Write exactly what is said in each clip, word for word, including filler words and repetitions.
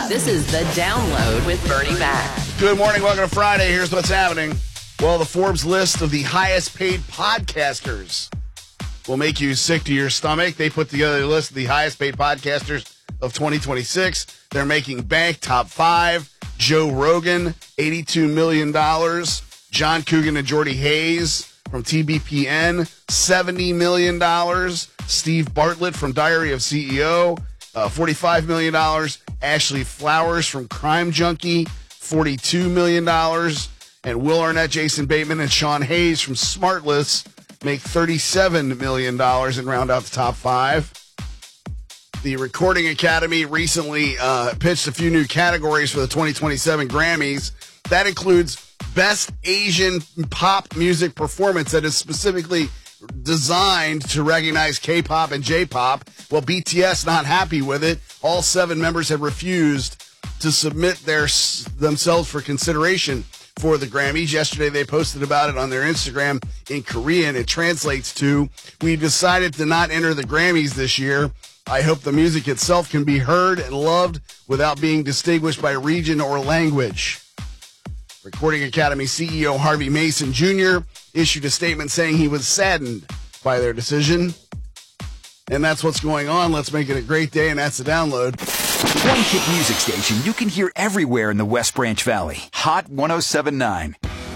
This is The Download with Bernie Mac. Good morning. Welcome to Friday. Here's what's happening. Well, the Forbes list of the highest paid podcasters will make you sick to your stomach. They put together a list of the highest paid podcasters of twenty twenty-six. They're making bank. Top five. Joe Rogan, eighty-two million dollars. John Coogan and Jordy Hayes from T B P N, seventy million dollars. Steve Bartlett from Diary of C E O, uh, forty-five million dollars. Ashley Flowers from Crime Junkie, forty-two million dollars. And Will Arnett, Jason Bateman, and Sean Hayes from Smartless make thirty-seven million dollars and round out the top five. The Recording Academy recently uh, pitched a few new categories for the twenty twenty-seven Grammys. That includes Best Asian Pop Music Performance that is specifically designed to recognize K-pop and J-pop. Well, B T S not happy with it. All seven members have refused to submit their themselves for consideration for the Grammys. Yesterday, they posted about it on their Instagram in Korean. It translates to, "We decided to not enter the Grammys this year. I hope the music itself can be heard and loved without being distinguished by region or language." Recording Academy C E O Harvey Mason Junior issued a statement saying he was saddened by their decision. And that's what's going on. Let's make it a great day, and that's the download. One hit music station you can hear everywhere in the West Branch Valley. Hot one oh seven point nine.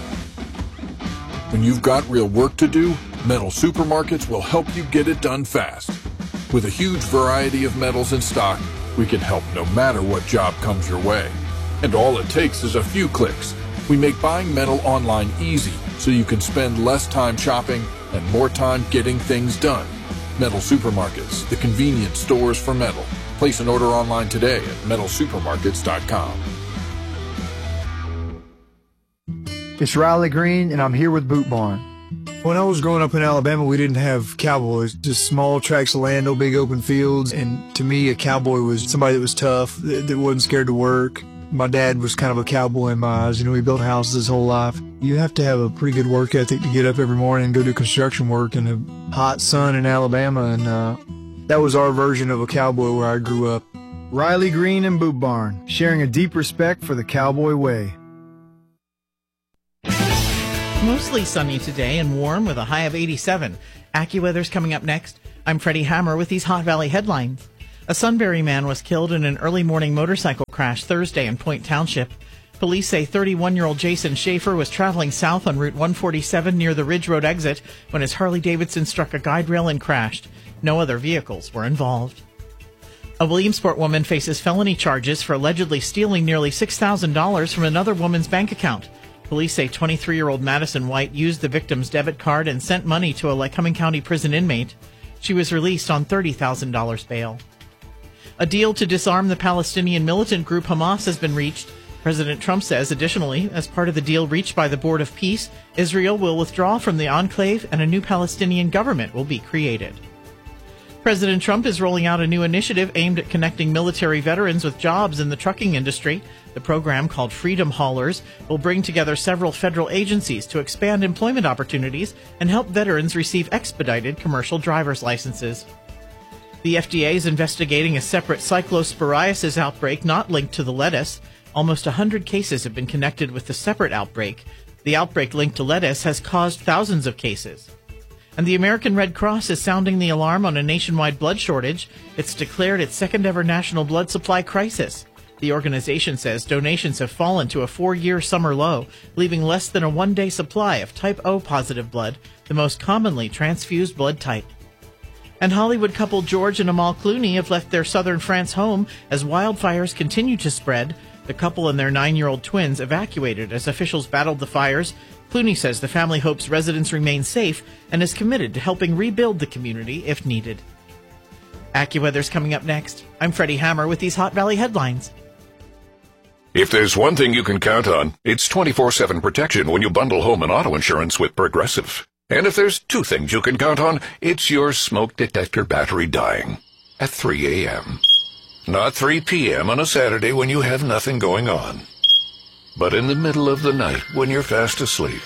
When you've got real work to do, Metal Supermarkets will help you get it done fast. With a huge variety of metals in stock, we can help no matter what job comes your way. And all it takes is a few clicks. We make buying metal online easy so you can spend less time shopping and more time getting things done. Metal Supermarkets, the convenient stores for metal. Place an order online today at metal supermarkets dot com. It's Riley Green, and I'm here with Boot Barn. When I was growing up in Alabama, we didn't have cowboys, just small tracts of land, no big open fields. And to me, a cowboy was somebody that was tough, that, that wasn't scared to work. My dad was kind of a cowboy in my eyes. You know, he built houses his whole life. You have to have a pretty good work ethic to get up every morning and go do construction work in a hot sun in Alabama. And uh, that was our version of a cowboy where I grew up. Riley Green and Boot Barn, sharing a deep respect for the cowboy way. Mostly sunny today and warm with a high of eighty-seven. AccuWeather's coming up next. I'm Freddie Hammer with these Hot Valley headlines. A Sunbury man was killed in an early morning motorcycle crash Thursday in Point Township. Police say thirty-one-year-old Jason Schaefer was traveling south on Route one forty-seven near the Ridge Road exit when his Harley-Davidson struck a guide rail and crashed. No other vehicles were involved. A Williamsport woman faces felony charges for allegedly stealing nearly six thousand dollars from another woman's bank account. Police say twenty-three-year-old Madison White used the victim's debit card and sent money to a Lycoming County prison inmate. She was released on thirty thousand dollars bail. A deal to disarm the Palestinian militant group Hamas has been reached. President Trump says, additionally, as part of the deal reached by the Board of Peace, Israel will withdraw from the enclave and a new Palestinian government will be created. President Trump is rolling out a new initiative aimed at connecting military veterans with jobs in the trucking industry. The program, called Freedom Haulers, will bring together several federal agencies to expand employment opportunities and help veterans receive expedited commercial driver's licenses. The F D A is investigating a separate cyclosporiasis outbreak not linked to the lettuce. Almost one hundred cases have been connected with the separate outbreak. The outbreak linked to lettuce has caused thousands of cases. And the American Red Cross is sounding the alarm on a nationwide blood shortage. It's declared its second-ever national blood supply crisis. The organization says donations have fallen to a four-year summer low, leaving less than a one-day supply of type O positive blood, the most commonly transfused blood type. And Hollywood couple George and Amal Clooney have left their southern France home as wildfires continue to spread. The couple and their nine-year-old twins evacuated as officials battled the fires. Clooney says the family hopes residents remain safe and is committed to helping rebuild the community if needed. AccuWeather's coming up next. I'm Freddie Hammer with these Hot Valley headlines. If there's one thing you can count on, it's twenty-four seven protection when you bundle home and auto insurance with Progressive. And if there's two things you can count on, it's your smoke detector battery dying at three a.m. Not three p.m. on a Saturday when you have nothing going on, but in the middle of the night when you're fast asleep.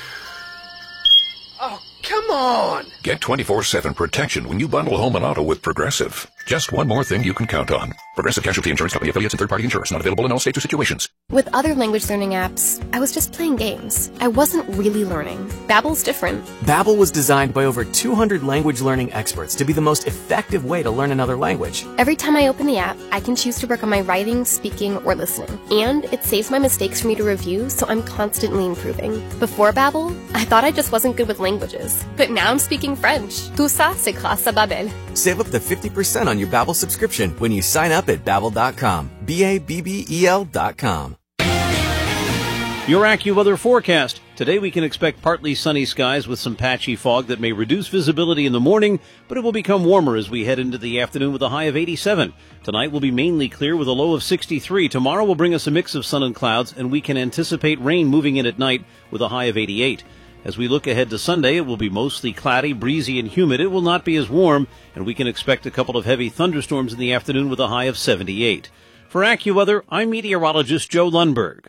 Oh, come on! Get twenty-four seven protection when you bundle home and auto with Progressive. Just one more thing you can count on. Progressive Casualty Insurance Company, affiliates, and third-party insurers. Not available in all states or situations. With other language learning apps, I was just playing games. I wasn't really learning. Babbel's different. Babbel was designed by over two hundred language learning experts to be the most effective way to learn another language. Every time I open the app, I can choose to work on my writing, speaking, or listening. And it saves my mistakes for me to review, so I'm constantly improving. Before Babbel, I thought I just wasn't good with languages. But now I'm speaking French. Tout ça, c'est grâce à Babbel. Save up to fifty percent on your Babbel subscription when you sign up at Babbel dot com. B A B B E L dot com. Your AccuWeather forecast. Today we can expect partly sunny skies with some patchy fog that may reduce visibility in the morning, but it will become warmer as we head into the afternoon with a high of eighty-seven. Tonight will be mainly clear with a low of sixty-three. Tomorrow will bring us a mix of sun and clouds, and we can anticipate rain moving in at night with a high of eighty-eight. As we look ahead to Sunday, it will be mostly cloudy, breezy, and humid. It will not be as warm, and we can expect a couple of heavy thunderstorms in the afternoon with a high of seventy-eight. For AccuWeather, I'm meteorologist Joe Lundberg.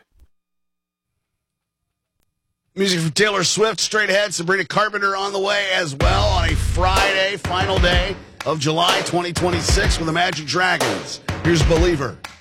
Music from Taylor Swift. Straight ahead, Sabrina Carpenter on the way as well on a Friday, final day of July twenty twenty-six with the Magic Dragons. Here's Believer.